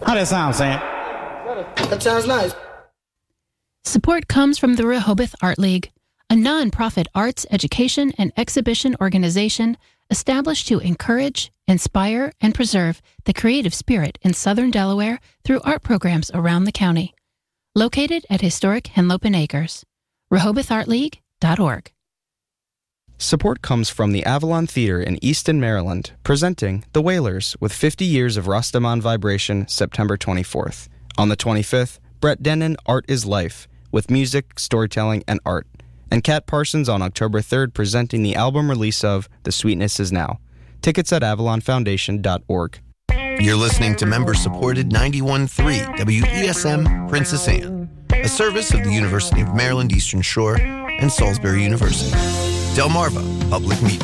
How that sound, Sam? That sounds nice. Support comes from the Rehoboth Art League, a non-profit arts, education, and exhibition organization established to encourage, inspire, and preserve the creative spirit in Southern Delaware through art programs around the county. Located at historic Henlopen Acres. RehobothArtLeague.org. Support comes from the Avalon Theater in Easton, Maryland, presenting The Wailers with 50 Years of Rastaman Vibration, September 24th. On the 25th, Brett Dennen, Art is Life, with music, storytelling, and art. And Kat Parsons on October 3rd presenting the album release of The Sweetness Is Now. Tickets at avalonfoundation.org. You're listening to member-supported 91.3 WESM Princess Anne, a service of the University of Maryland Eastern Shore and Salisbury University. Delmarva Public Media.